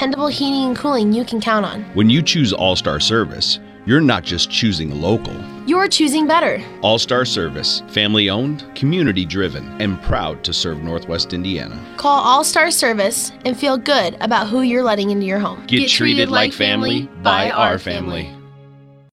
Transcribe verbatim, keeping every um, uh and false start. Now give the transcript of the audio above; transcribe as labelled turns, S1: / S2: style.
S1: dependable heating and cooling you can count on.
S2: When you choose All-Star Service, you're not just choosing local.
S1: You're choosing better.
S2: All-Star Service, family-owned, community-driven, and proud to serve Northwest Indiana.
S1: Call All-Star Service and feel good about who you're letting into your home.
S2: Get, Get treated, treated like family by our family.